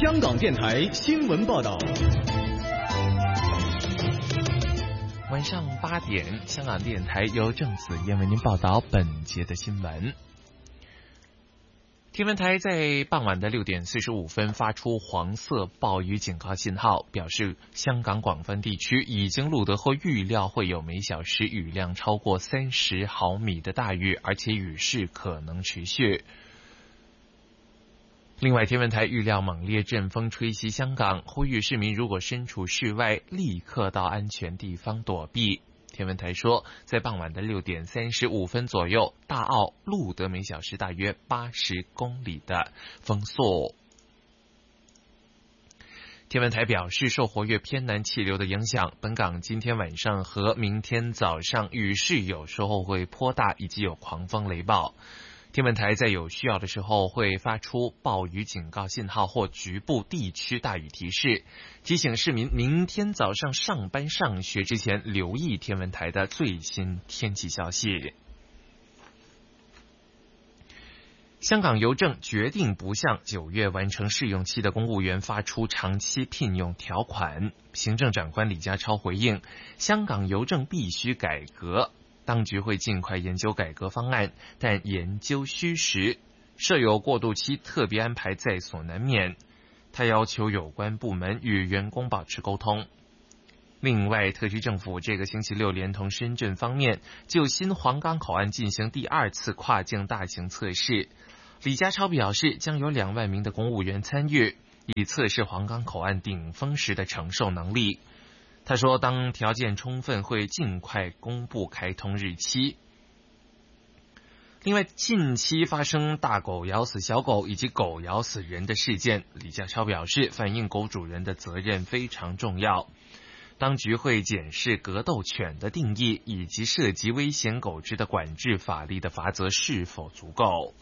香港电台新闻报道。 晚上8点，香港电台由郑子燕为您报道本节的新闻。天文台在傍晚的6点45分发出黄色暴雨警告信号，表示香港广泛地区已经录得或预料会有每小时雨量超过30毫米的大雨，而且雨势可能持续。另外，天文台预料猛烈阵风吹袭香港，呼吁市民如果身处室外，立刻到安全地方躲避。天文台说，在傍晚的6点35分左右，大澳录得每小时大约80公里的风速。天文台表示，受活跃偏南气流的影响，本港今天晚上和明天早上雨势有时候会颇大，以及有狂风雷暴。天文台在有需要的时候会发出暴雨警告信号或局部地区大雨提示，提醒市民明天早上上班上学之前留意天文台的最新天气消息。香港邮政决定不向9月完成试用期的公务员发出长期聘用条款。行政长官李家超回应，香港邮政必须改革，当局会尽快研究改革方案，但研究需时，设有过渡期特别安排在所难免。他要求有关部门与员工保持沟通。另外，特区政府这个星期六连同深圳方面就新皇岗口岸进行第2次跨境大型测试。李家超表示，将有2万名的公务员参与，以测试皇岗口岸顶峰时的承受能力。他说，当条件充分，会尽快公布开通日期。另外，近期发生大狗咬死小狗以及狗咬死人的事件，李家超表示，反映狗主人的责任非常重要。当局会检视格斗犬的定义，以及涉及危险狗只的管制法律的罚则是否足够。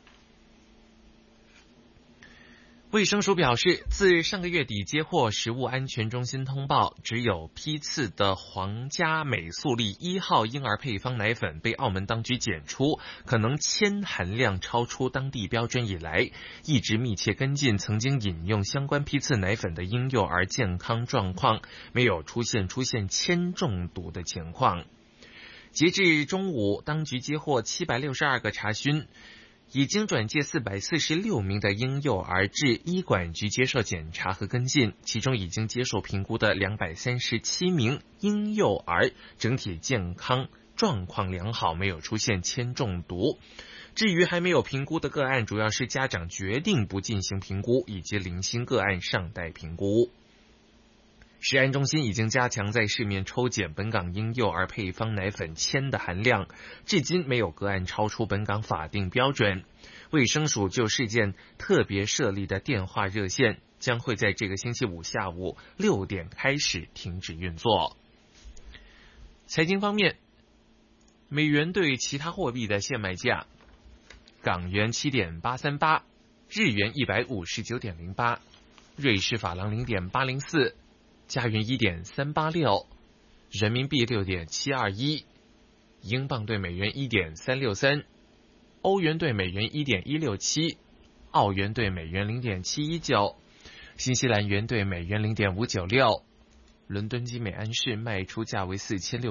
卫生署表示，自上个月底接获食物安全中心通报，只有批次的皇家美素丽1号婴儿配方奶粉被澳门当局检出可能铅含量超出当地标准以来，一直密切跟进曾经饮用相关批次奶粉的婴幼儿健康状况，没有出现铅中毒的情况。截至中午，当局接获762个查询，已经转介446名的婴幼儿至医管局接受检查和跟进，其中已经接受评估的237名婴幼儿整体健康状况良好，没有出现铅中毒。至于还没有评估的个案，主要是家长决定不进行评估，以及零星个案尚待评估。食安中心已经加强在市面抽检本港婴幼儿配方奶粉铅的含量，至今没有个案超出本港法定标准。卫生署就事件特别设立的电话热线，将会在这个星期五下午6点开始停止运作。财经方面，美元对其他货币的现卖价：港元7.838，日元159.08，瑞士法郎0.804，加元1.386，人民币6.721，英镑对美元1.363，欧元对美元1.167，澳元对美元0.719，新西兰元对美元0.596。伦敦金每安士卖出价为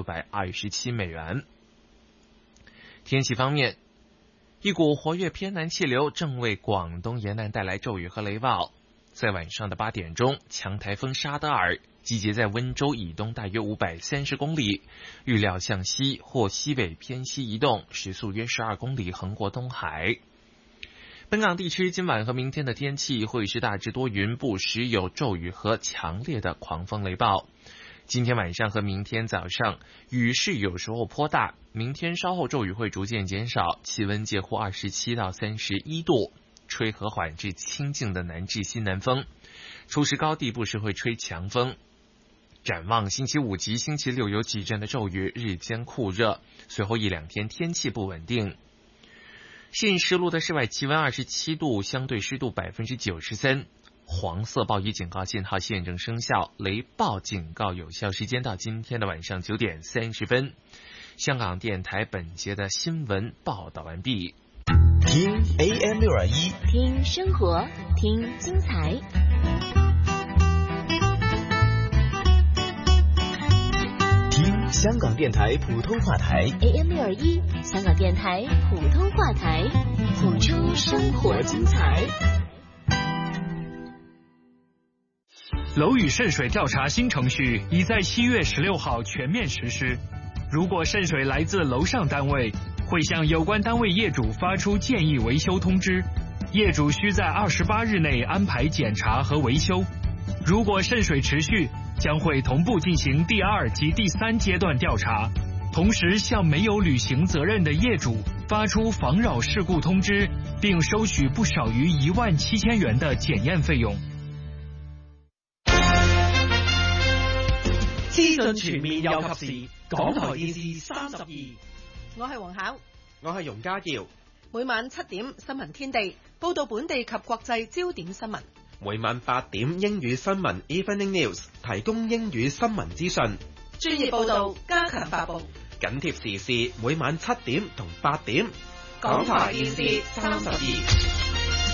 4627美元。天气方面，一股活跃偏南气流正为广东沿岸带来骤雨和雷暴。在晚上的8点钟，强台风沙德尔集结在温州以东大约530公里，预料向西或西北偏西移动，时速约12公里，横过东海。本港地区今晚和明天的天气会是大致多云，不时有骤雨和强烈的狂风雷暴。今天晚上和明天早上雨势有时候颇大，明天稍后骤雨会逐渐减少，气温介乎27到31度，吹和缓至清劲的南至西南风，初时高地不时会吹强风。展望星期5及星期6有几阵的骤雨，日间酷热，随后1-2天天气不稳定。现时录的室外气温27度，相对湿度93%，黄色暴雨警告信号现正生效，雷暴警告有效时间到今天的晚上9点30分。香港电台本节的新闻报道完毕。 听 AM621， 听生活，听精彩。 听香港电台普通话台 AM621，香港电台普通话台，谱出生活精彩。 楼宇渗水调查新程序已在7月16号全面实施。如果渗水来自楼上单位，会向有关单位业主发出建议维修通知，业主需在28日内安排检查和维修。如果渗水持续，将会同步进行第2及第3阶段调查，同时向没有履行责任的业主发出妨扰事故通知，并收取不少于17000元的检验费用。 資訊全面又及時，港台電視32。 我係黃巧， 我係容家耀。 每晚7點新聞天地報道本地及國際焦點新聞。 每晚8點英語新聞 Evening News 提供英語新聞資訊， 專業報道，加強發布， 緊貼時事。每晚7點同8點， 港台電視32。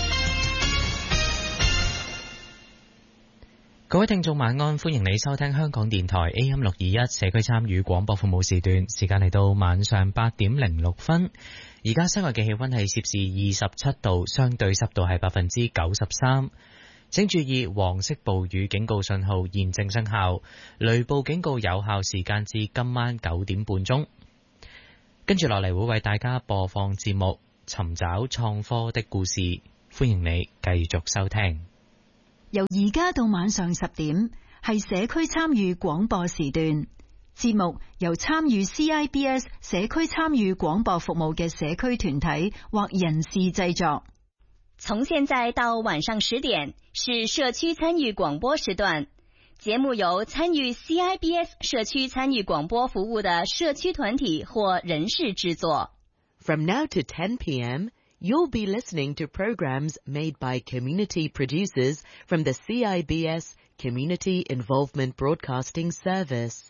各位聽眾晚安，歡迎你收聽香港電台 AM621 社區參與廣播服務時段，時間嚟到晚上8點06分。而家室外嘅氣溫係攝氏27度，相對濕度係93%。請注意黃色暴雨警告信號現正生效，雷暴警告有效時間至今晚9點半鐘。跟住落嚟會為大家播放節目《尋找創科的故事》，歡迎你繼續收聽。 由而家到晚上10點，係社區參與廣播時段。節目由參與 CIBS 社區參與廣播服務嘅社區團體或人士製作。 從現在到晚上10點，是社區參與廣播時段。節目由參與 CIBS 社區參與廣播服務的社區團體或人士製作。 From now to 10 p.m., you'll be listening to programs made by community producers from the CIBS Community Involvement Broadcasting Service.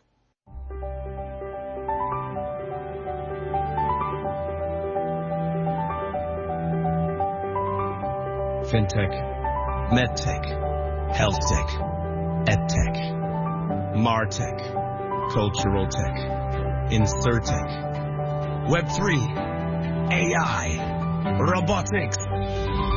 FinTech, MedTech, HealthTech, EdTech, MarTech, Cultural Tech, InsurTech, Web3, AI, Robotics,